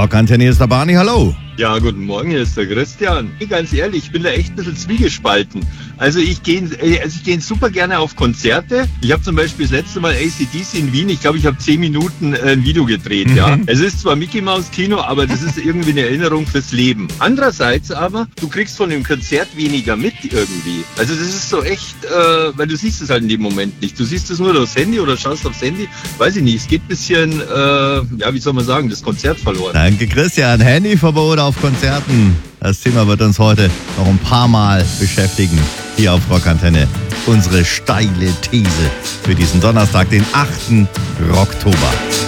Rockantenne ist der Barney, hallo. Ja, guten Morgen, hier ist der Christian. Ganz ehrlich, ich bin da echt ein bisschen zwiegespalten. Also ich gehe super gerne auf Konzerte. Ich habe zum Beispiel das letzte Mal AC/DC in Wien, ich glaube, ich habe 10 Minuten ein Video gedreht. Ja. Es ist zwar Mickey Mouse Kino, aber das ist irgendwie eine Erinnerung fürs Leben. Andererseits aber, du kriegst von dem Konzert weniger mit irgendwie. Also das ist so echt, weil du siehst es halt in dem Moment nicht. Du siehst es nur aufs Handy oder schaust aufs Handy. Weiß ich nicht, es geht ein bisschen, wie soll man sagen, das Konzert verloren. Danke Christian, Handyverbot auf Konzerten. Das Thema wird uns heute noch ein paar Mal beschäftigen. Hier auf Rockantenne. Unsere steile These für diesen Donnerstag, den 8. Oktober.